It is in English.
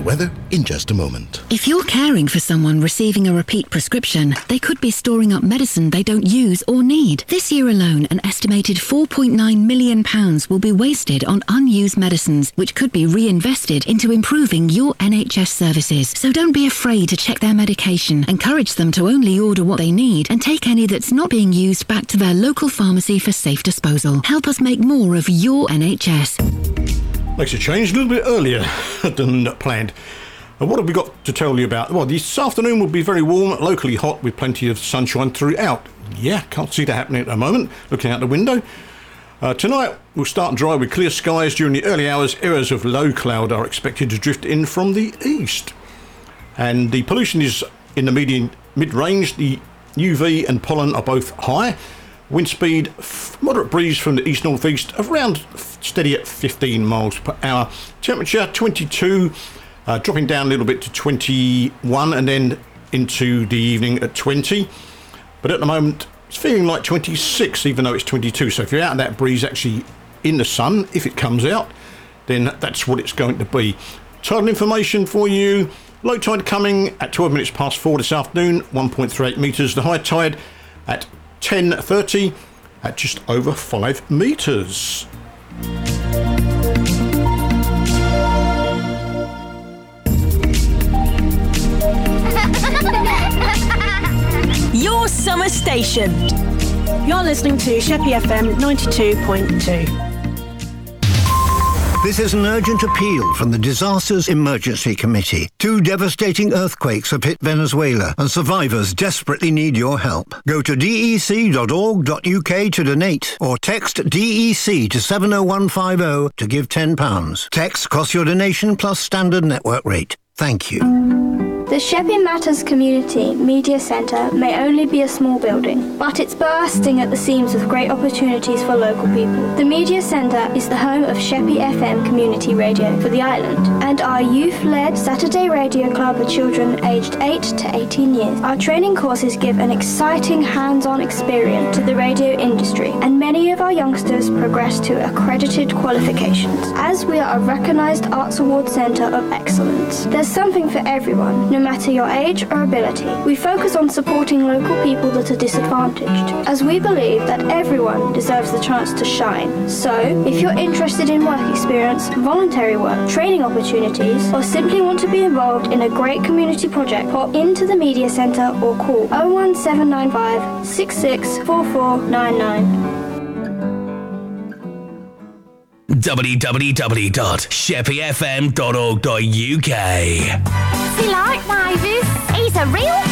weather in just a moment. If you're caring for someone receiving a repeat prescription, they could be storing up medicine they don't use or need. This year alone, an estimated £4.9 million will be wasted on unused medicines, which could be reinvested into improving your NHS services. So don't be afraid to check their medication. Encourage them to only order what they need and take any that's not being used back to their local pharmacy for safe disposal. Help us make more of your NHS. Makes a change a little bit earlier than planned. What have we got to tell you about? Well, this afternoon will be very warm, locally hot with plenty of sunshine throughout. Yeah, can't see that happening at the moment, looking out the window. Tonight we'll start dry with clear skies during the early hours. Areas of low cloud are expected to drift in from the east. And the pollution is in the mid-range. The UV and pollen are both high. Wind speed, moderate breeze from the east-northeast, around steady at 15 miles per hour. Temperature 22, dropping down a little bit to 21 and then into the evening at 20. But at the moment, it's feeling like 26, even though it's 22. So if you're out of that breeze actually in the sun, if it comes out, then that's what it's going to be. Tidal information for you. Low tide coming at 12 minutes past 4 this afternoon, 1.38 metres. The high tide at 10:30 at just over 5 metres. Your summer station. You're listening to Sheppey FM 92.2. This is an urgent appeal from the Disasters Emergency Committee. 2 devastating earthquakes have hit Venezuela and survivors desperately need your help. Go to dec.org.uk to donate or text DEC to 70150 to give £10. Text costs your donation plus standard network rate. Thank you. The Sheppey Matters Community Media Centre may only be a small building, but it's bursting at the seams with great opportunities for local people. The Media Centre is the home of Sheppey FM Community Radio for the island and our youth-led Saturday radio club for children aged 8 to 18 years. Our training courses give an exciting hands-on experience to the radio industry, and many of our youngsters progress to accredited qualifications. As we are a recognised Arts Award Centre of Excellence, there's something for everyone, no matter your age or ability. We focus on supporting local people that are disadvantaged, as we believe that everyone deserves the chance to shine. So, if you're interested in work experience, voluntary work, training opportunities, or simply want to be involved in a great community project, pop into the Media Centre or call 01795 664499. www.sheppeyfm.org.uk. He like Mavis. He's a real